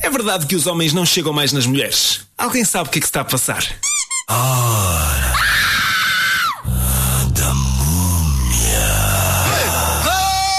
É verdade que os homens não chegam mais nas mulheres? Alguém sabe o que é que se está a passar?